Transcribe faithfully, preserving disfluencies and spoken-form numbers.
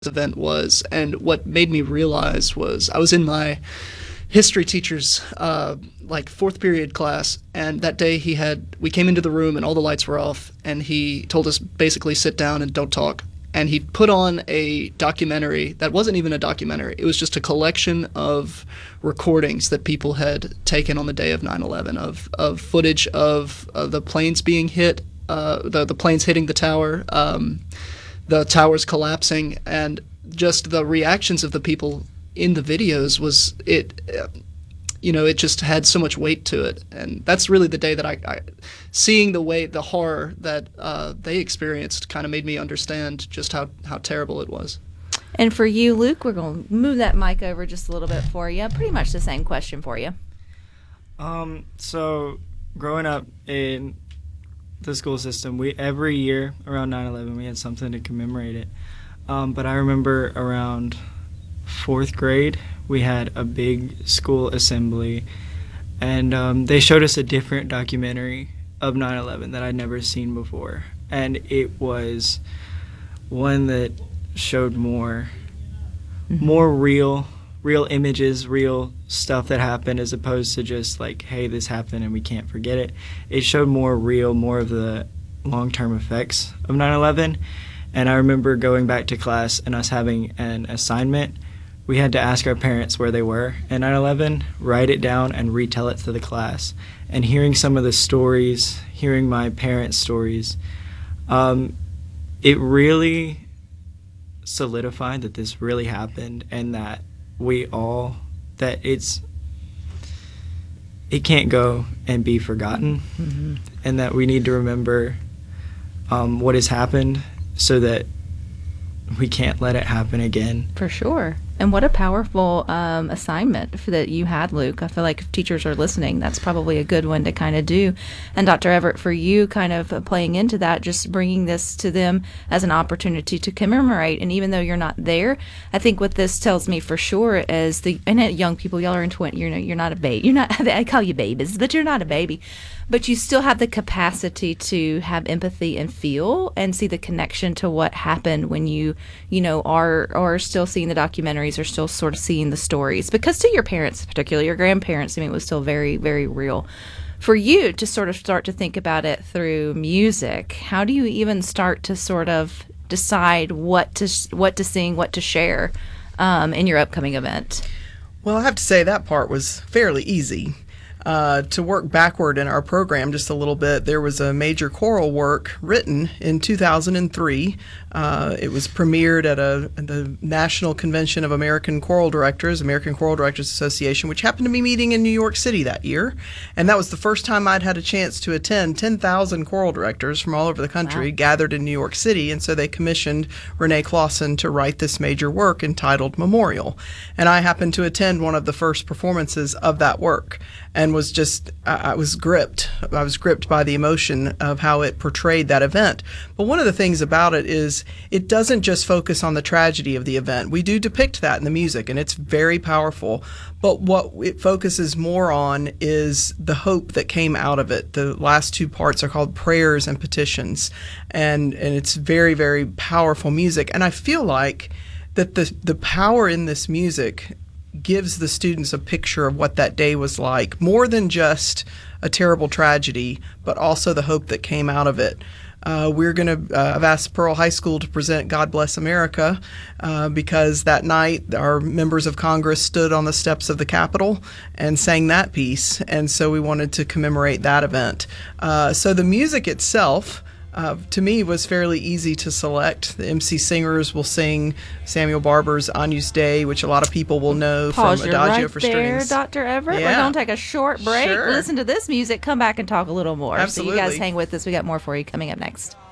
event was. And what made me realize was I was in my history teacher's uh, like fourth period class, and that day he had we came into the room and all the lights were off, and he told us basically sit down and don't talk. And he put on a documentary that wasn't even a documentary. It was just a collection of recordings that people had taken on the day of nine eleven, of of footage of, of the planes being hit, uh, the the planes hitting the tower, um, the towers collapsing, and just the reactions of the people in the videos was it. Uh, you know, it just had so much weight to it, and that's really the day that I, I seeing the way the horror that uh, they experienced kind of made me understand just how, how terrible it was. And for you, Luke, we're going to move that mic over just a little bit for you. Pretty much the same question for you. Um, so growing up in the school system, we every year around nine eleven we had something to commemorate it. Um, but I remember around fourth grade, we had a big school assembly, and um, they showed us a different documentary of nine eleven that I'd never seen before. And it was one that showed more mm-hmm. more real real images, real stuff that happened, as opposed to just like, hey, this happened and we can't forget it. It showed more real, more of the long-term effects of nine eleven. And I remember going back to class and us having an assignment. We had to ask our parents where they were in nine eleven, write it down, and retell it to the class. And hearing some of the stories, hearing my parents' stories, um, it really solidified that this really happened, and that we all, that it's, it can't go and be forgotten, mm-hmm. and that we need to remember um, what has happened so that we can't let it happen again. For sure. And what a powerful um, assignment for that you had, Luke. I feel like if teachers are listening, that's probably a good one to kind of do. And Doctor Everett, for you, kind of playing into that, just bringing this to them as an opportunity to commemorate. And even though you're not there, I think what this tells me for sure is the and young people, y'all are in twenty. You're not, you're not a baby. You're not. I call you babies, but you're not a baby. But you still have the capacity to have empathy and feel and see the connection to what happened when you, you know, are are still seeing the documentaries, or still sort of seeing the stories. Because to your parents, particularly your grandparents, I mean, it was still very, very real. For you to sort of start to think about it through music, how do you even start to sort of decide what to what to sing, what to share um, in your upcoming event? Well, I have to say that part was fairly easy. Uh, to work backward in our program just a little bit, there was a major choral work written in two thousand three. Uh, it was premiered at, a, at the National Convention of American Choral Directors, American Choral Directors Association, which happened to be meeting in New York City that year. And that was the first time I'd had a chance to attend. ten thousand choral directors from all over the country wow. gathered in New York City, and so they commissioned Renee Clausen to write this major work entitled Memorial. And I happened to attend one of the first performances of that work, and was just, I was gripped. I was gripped by the emotion of how it portrayed that event. But one of the things about it is it doesn't just focus on the tragedy of the event. We do depict that in the music, and it's very powerful. But what it focuses more on is the hope that came out of it. The last two parts are called Prayers and Petitions, and, and it's very, very powerful music. And I feel like that the the power in this music gives the students a picture of what that day was like, more than just a terrible tragedy, but also the hope that came out of it. Uh, we're going to, uh, I've asked Pearl High School to present God Bless America uh, because that night our members of Congress stood on the steps of the Capitol and sang that piece, and so we wanted to commemorate that event. Uh, so the music itself, Uh, to me, was fairly easy to select. The M C Singers will sing Samuel Barber's Agnus Dei, which a lot of people will know Pause from Adagio right for there, Strings. Doctor Everett. Yeah. We're going to take a short break, Sure. listen to this music, come back and talk a little more. Absolutely. So you guys hang with us. We got more for you coming up next.